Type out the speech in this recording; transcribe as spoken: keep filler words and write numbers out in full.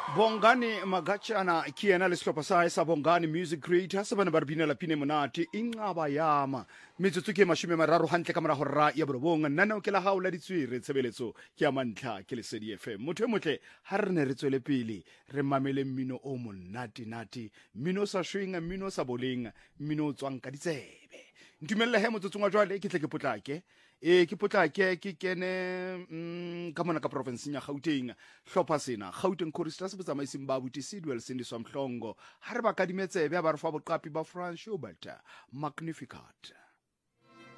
Bongani Magachana Kiana Leslopa sa Bongani Music Creator sabana barbina la pine monati ingaba yama metsotsuke mashome mararo hantle ka mara hora ya borobong nna ke la haula ditswire tshebeletso ke ya mantla ke le C D F M motho motle ha re ne re tswele pele re mamele mmino o monati nati mmino sa shwinga mmino sa bolenga mmino tswang ka ditsebe ntumelle he motsotsongwa jwale ke tle ke potlake e ke potlake ke kene mm, ka mona ka province ya Gauteng hlopha sena Gauteng Choristers ba tsamaiseng ba buti Sidwell Sindiswa Mhlongo ha re ba kadimetse be ba re fa boqapi ba France Schubert Magnificat.